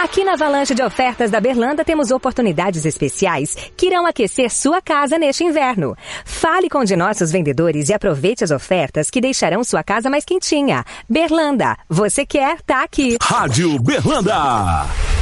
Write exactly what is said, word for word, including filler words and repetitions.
Aqui na Avalanche de Ofertas da Berlanda temos oportunidades especiais que irão aquecer sua casa neste inverno. Fale com um de nossos vendedores e aproveite as ofertas que deixarão sua casa mais quentinha. Berlanda, você quer, tá aqui. Rádio Berlanda.